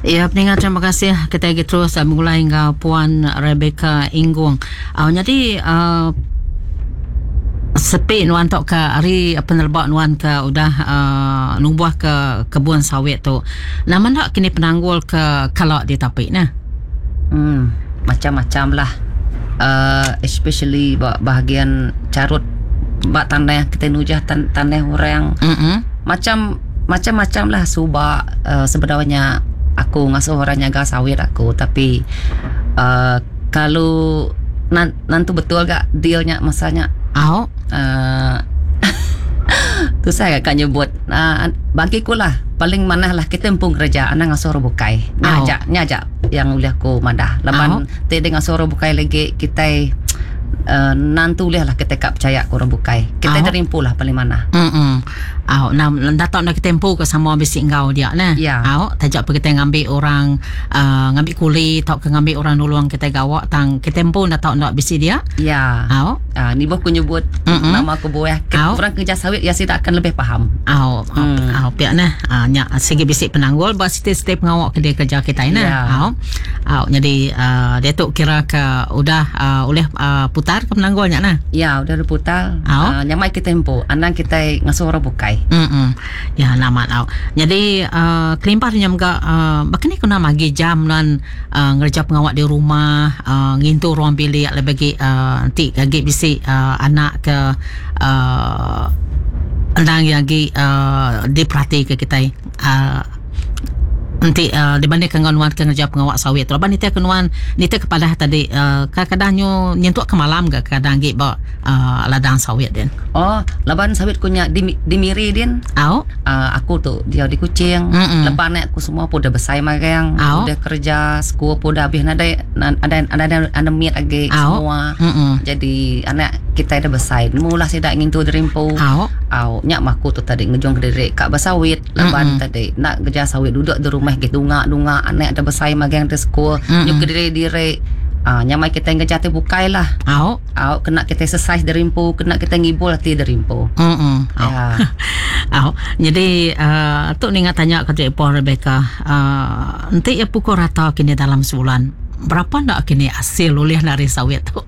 Ya, pendengar, terima kasih. Kita lagi terus mulai dengan Puan Rebecca Inggung. Jadi sepi nuan tok ke hari penerbak nuan ke udah nubuh ke kebun sawit tu. Nama nak kini penanggul ke kalau di tapik nah. Macam-macam lah. Especially bahagian carut bak tanah kita nujah tanah orang. Macam-macam lah subak. Sebenarnya aku ngasuh orang jaga sawit aku, tapi kalau nanti betul gak dealnya masanya? Tu saya akan nyebut bagiku lah paling mana lah kita empung kerja anak ngasuh orang bukai nyajak yang boleh aku madah lepas te dengan suara bukai lagi kita nanti boleh lah kita kap percaya ke orang bukai kita terimpu lah paling mana datang nak tempo ke sama bisi engkau dia nah tajak pergi kita ngambil orang ngambil kulit tak ke ngambil orang nulung kita gawak tang kita tempo nak tak nak bisi dia ni buat aku nyebut nama aku boleh orang kerja sawit ya saya akan lebih faham pihak nah nyak segi bisi penanggul bas setiap pengawak ke dia kerja kita nah jadi dia tu kira ke udah oleh putar ke penanggulnya nah udah putar nyamai kita tempo anak kita ngasuh orang bukai ya nama jadi kelimpah nyamga bakini kuna magi jam nan ngerja pengawak di rumah ngintu ruang bilik lebih nanti gagi bisi anak ke andang lagi diperhati ke kita nanti dibandingkan dengan nuan kerja pengawak sawit tu lepas nita kenuan nita kepada tadi kadang-kadang nyentuk ke malam ke kadang git ba ladang sawit din laban sawit kunya dimiri din aku tu dia di Kuching lepas nak aku semua pun dah besai magang udah kerja sekolah pun dah habis ada miat lagi semua jadi anak kita dah besai mula saya dah ingin tu derimpu nyak maku tu tadi ngejong ke diri kak basawit leban tadi nak kerja sawit duduk di rumah gitu dunga anak ada besai magang di sekolah nyuk ke diri nyamai kita ngejati bukai lah kena kita exercise derimpu kena kita ngibul hati derimpu jadi tu ni tanya ke Puan Rebecca nanti ya pukul rata kini dalam sebulan berapa nak kini hasil oleh dari sawit tu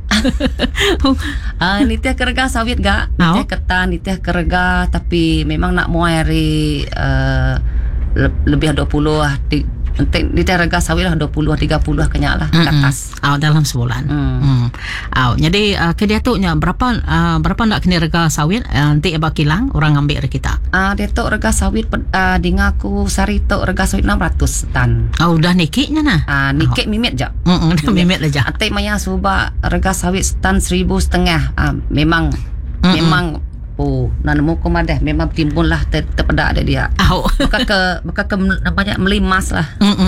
nitih kerja sawit gak nitih ketan nitih kerja tapi memang nak mau hari lebih 20 lah nitih harga sawit lah 20-30 kenyak lah ke atas dalam sebulan jadi ke dia tu berapa nak kena harga sawit nanti abang kilang orang ambil dari kita dia tu harga sawit dengan aku sari tu harga sawit 600 tan udah nikiknya nah nikik mimit je mimit aja nanti maya subak harga sawit tan 1,500 memang nanamu kumadah memang timbun lah terpedak ada dia maka ke namanya melimas lah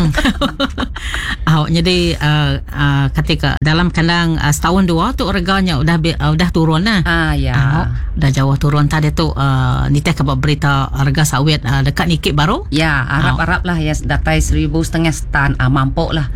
jadi ketika dalam kandang setahun dua tu harganya udah turun lah udah jauh turun tadi tu niteh kabar berita harga sawit dekat nikik baru harap lah ya datai 1,500 tan mampu lah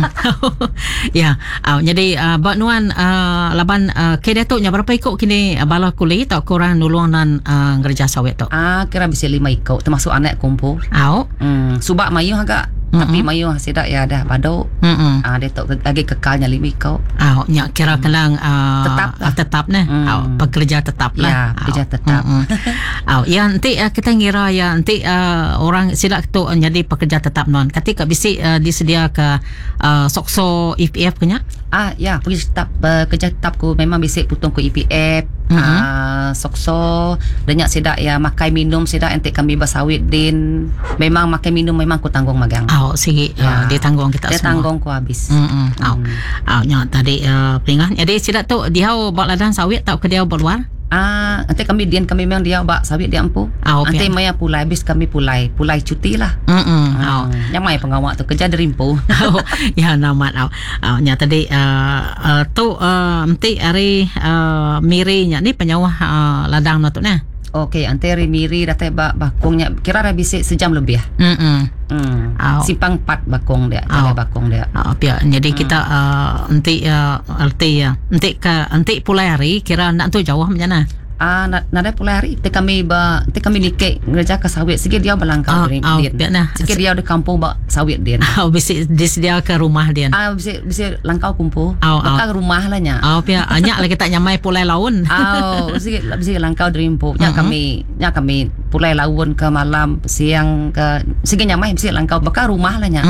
jadi buat nuan laban kira tu berapa ikut kini bala kulit tak kurang nulung dan kerja sawit tu kira bisa 5 ikut termasuk anak kumpul subak mayu agak tapi mayu sidak ya dah badau dia tu lagi kekalnya 5 ikut kira kelang tetap nah pekerja tetap lah pekerja tetap nanti kita ngira nanti orang sidak tu jadi pekerja tetap non ketika bisi disedia ke sokso EPF punya pekerja tetap ku memang bisi putung ku EPF sokso banyak sidak makai minum sidak nanti kami bersawit din memang makai minum memang ku tanggung magang sige dia tanggung kita dia semua tanggung ku habis tadi peringat jadi sidak tu dia buat ladang sawit tak ke dia buat luar nanti kami memang dia bak sawit dia ampu nanti maya pulai habis kami pulai cuti lah yang maya pengawak tu kerja derimpu nama tadi tu nanti hari mirinya ni penyawah ladang tu nah okey anteri miri datai bakongnya kira dah bisa sejam lebih simpang 4 bakong dia bakong dia jadi kita nanti pulai hari kira nak tu jauh macam mana Nada pula hari kami nikah ngerja ke sawit sikit dia berlangkau dia. Sikit dia di kampung ba sawit dia. Bisi dia ke rumah dia. Bisi langkau kumpul. Bakal rumah lah nya. Pia anyak lagi tak nyamai pulai laun. Bisi langkau Dreampo. Nya kami pulai laun ke malam siang ke sikit nyamai bisi langkau bakal rumah lah nya.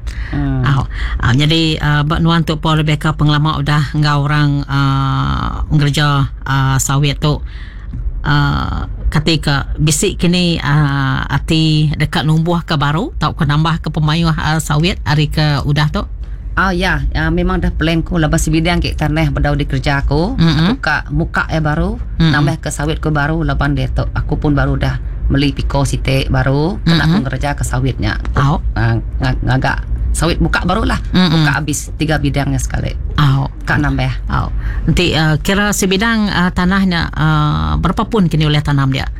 Jadi nuan tu Paul Rebecca penglama udah ngau orang ngerja sawit tu ketika bisik kini ati dekat numbuh ke baru tau ke nambah ke pemayuh sawit hari ke udah tu. Memang dah plan ko labas bidang ke tanah bedau di kerja aku. Muka baru nambah ke sawit ko baru laban dia tu aku pun baru dah beli piko site baru kena aku ngerja ke sawitnya. Ngagak sawit buka barulah. Buka habis 3 bidangnya sekali. Kak nambah. Nanti kira sebidang tanahnya berapa pun kini oleh tanam dia?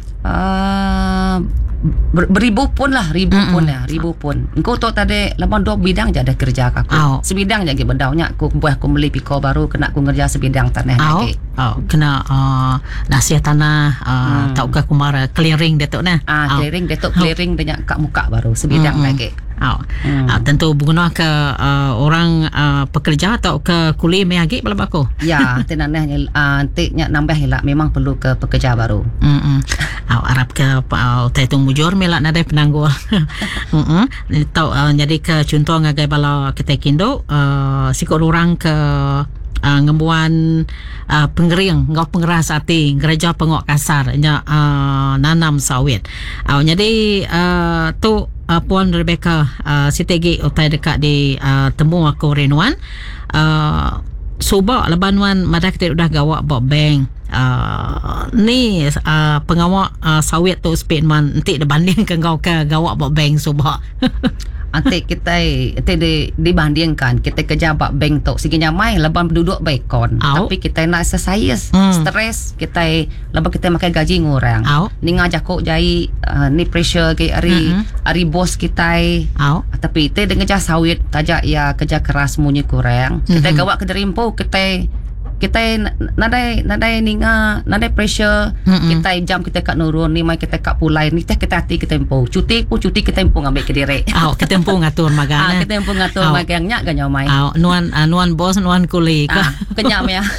Beribu pun lah, ribu pun. Engkau tahu tadi lapan 2 bidang je ada kerja aku. Sebidang je bedaunya aku beli piko baru kena aku ngerja sebidang tanah lagi. Kena nasihat tanah tahu ke kumara clearing dia tu nah. Clearing dia tu clearing dia kak muka baru sebidang lagi. Tentu berguna ke orang pekerja atau ke kuli meagi belum aku. Ya, tenannya nantinya nambah lah memang perlu ke pekerja baru. Arab ke taitung mujur melak nadai penanggul. Jadi ke contoh ngagai bala kita kindo sikut orang ke ngembuan pengering ngau pengeras hati gereja pengok kasar nya nanam sawit. Jadi tu Puan Rebecca sitegi utai dekat di temu aku renuan subak lebanuan madak kita udah gawak bok bank ni pengawak sawit tu speedman nanti dibanding ke kau ke gawak bok bank subak. Nanti kita dibandingkan kita kerja bak bank tu sikitnya mai leban penduduk baikon tapi kita nak exercise stres kita leban kita makan gaji ngurang ni ngajak kok jai ni pressure ke hari bos kita tapi kita dengan kerja sawit tajak ya kerja keras munyi kurang kita gawak ke Dreampo kita nadai ninga nadai pressure kita jam kita kat nurun ni mai kita kat pulai ni kita hati kita tempo cuti kita tempo ngambil ke diri kita tempo ngatur magang kita tempo ngatur magangnya ganyo mai nuan bos nuan kuli kenyam ya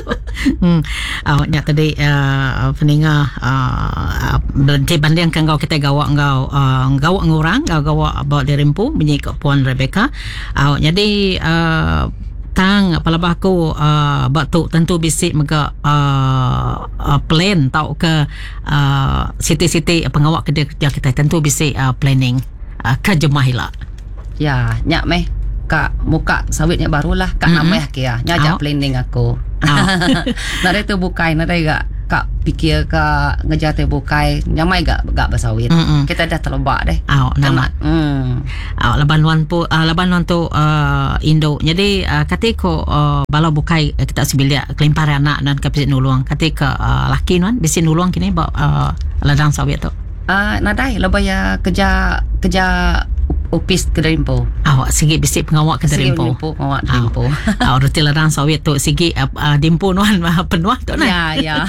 nya tadi peninga dibanding kan kau kita gawak gawak ngurang gawak bawa Dreampo bunyi ke Puan Rebecca jadi tang apalagi aku batu tentu bisik mega plan tau ke siti-siti pengawak kerja kita tentu bisik planning ke jemahila ya nyak meh kak muka sawitnya barulah kak nameh kia nyajak planning aku nare tu bukai nare gak kak pikir kak ngejate bukai nyamai gak bersawit kita dah terlebak deh nama labanuan tu Indo jadi katiko balau bukai kita sebilia kelimpar anak dan kapit nulung katiko laki nuan bisi nulung kini ladang sawit tu nadai lebaya kerja opis ke Dreampo. Sigi bisik pengawak ke Dreampo. Pengawak Dreampo. Reti ladang sawit tu sigi dimpo nuan penuah tu nah. Ya.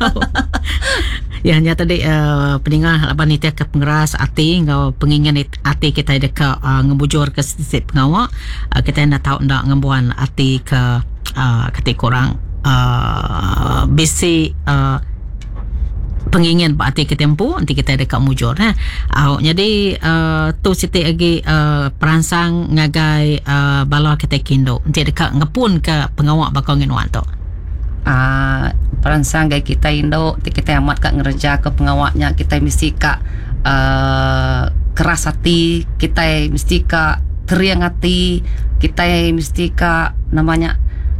Ya hanya tadi peninggal laban itu ke pengeras hati ngau pengingan hati kita dekat ngebujur ke sisi pengawak kita nak tahu nak ngembuan hati ke ketik korang bisi pengingin berarti ketempu nanti kita dekat mujur jadi tu siti lagi perangsang ngagai bala kita kindo nanti dekat ngepun ke pengawak bakal nginuan tu perangsang gai kita Indo kita amat kak ngerja ke pengawaknya kita mesti kak keras hati kita mesti kak teriang hati kita mesti kak namanya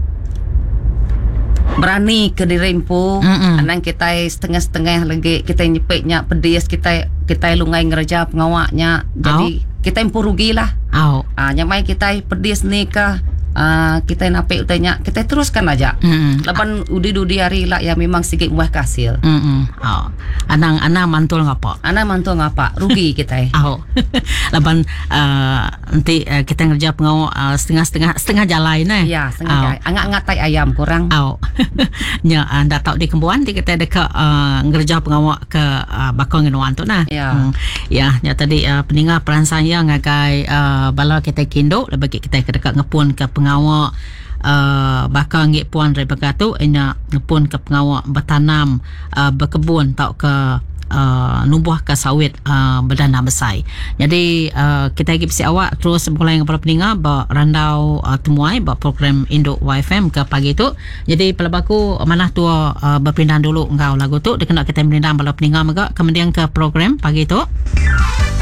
berani ke Dreampo anang kita setengah-setengah lagi kita nyepeknya pedis kita lungai ngerja pengawaknya jadi kita empu rugi lah nyamai kita pedis ni ke kita napik utanya kita teruskan aja. Lapan udi hari lah ya memang sikit muah hasil. Anang mantul ngapa? Anang mantul ngapa? Rugi kita. Lapan nanti kita ngerja pengawak setengah jalan Ya, setengah jalan. Angak tai ayam kurang. Nya anda tahu di Kembuan kita dekat ngerja pengawak ke Bakong Inuan tu nah. Ya, nya tadi peninga peran saya ngagai bala kita kindo lebih kita dekat ngepun ke pengawak bakal ngik puan dari bagatu ina ngepun ke pengawak bertanam berkebun tau ke nubuh ke sawit berdana besai. Jadi kita pergi awak terus mulai dengan para peninga berandau temuai program Indo YFM ke pagi tu. Jadi pelabaku mana tu berpindah dulu engkau lagu tu dia kena kita merindam bala peninga juga kemudian ke program pagi tu.